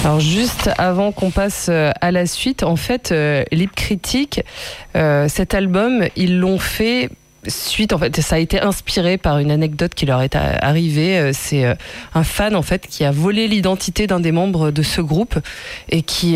Alors juste avant qu'on passe à la suite, en fait, Lip Critic, cet album, ils l'ont fait suite, en fait, ça a été inspiré par une anecdote qui leur est arrivée. C'est un fan, en fait, qui a volé l'identité d'un des membres de ce groupe et qui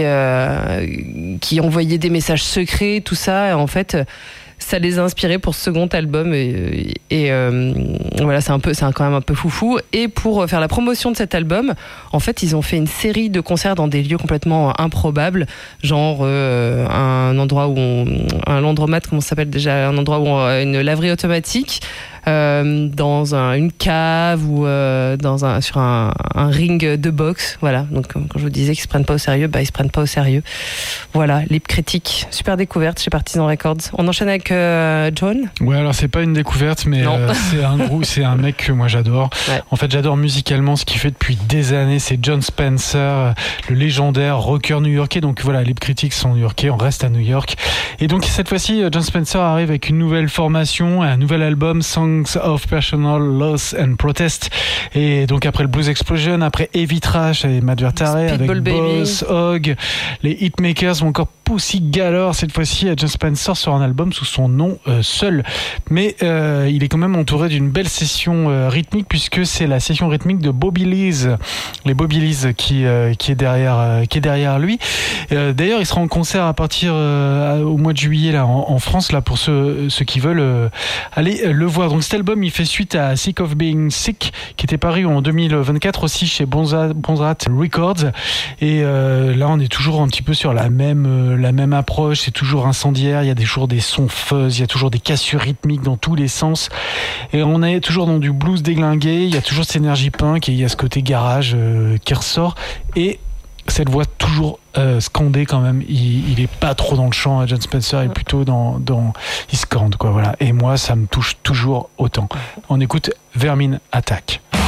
envoyait des messages secrets, tout ça. Et en fait, ça les a inspirés pour ce second album et voilà, c'est quand même un peu foufou. Et pour faire la promotion de cet album, en fait, ils ont fait une série de concerts dans des lieux complètement improbables, genre un endroit où un laundromat, comment ça s'appelle déjà, un endroit où une laverie automatique. Dans une cave ou sur un ring de boxe, voilà. Donc quand je vous disais qu'ils se prennent pas au sérieux, ils se prennent pas au sérieux. Voilà, Lip Critic, super découverte chez Partisan Records. On enchaîne avec John. Ouais, alors c'est pas une découverte, mais c'est un groupe, c'est un mec que moi j'adore. Ouais. En fait, j'adore musicalement ce qu'il fait depuis des années. C'est Jon Spencer, le légendaire rocker new-yorkais. Donc voilà, Lip Critic sont new-yorkais, on reste à New York. Et donc cette fois-ci, Jon Spencer arrive avec une nouvelle formation, un nouvel album, Songs of Personal Loss and Protest. Et donc après le Blues Explosion, après Heavy Trash et Matt Vertare, avec Boss Hogg, les Hitmakers ou encore Pussy Galore. Cette fois-ci, Jon Spencer sort un album sous son nom seul. Mais il est quand même entouré d'une belle session rythmique, puisque c'est la session rythmique de Bobby Lees. Les Bobby Lees qui est derrière lui. D'ailleurs, il sera en concert à partir au mois de juillet là, en France, là, pour ceux qui veulent aller le voir. Donc cet album, il fait suite à Sick of Being Sick, qui était paru en 2024 aussi chez Bonzrat Records. Et là, on est toujours un petit peu sur la même approche. C'est toujours incendiaire. Il y a toujours des sons fuzz, il y a toujours des cassures rythmiques dans tous les sens. Et on est toujours dans du blues déglingué. Il y a toujours cette énergie punk et il y a ce côté garage qui ressort. Et cette voix toujours scandée quand même. Il est pas trop dans le chant. Jon Spencer est plutôt dans il scande quoi. Voilà. Et moi, ça me touche toujours autant. On écoute Vermin Attack.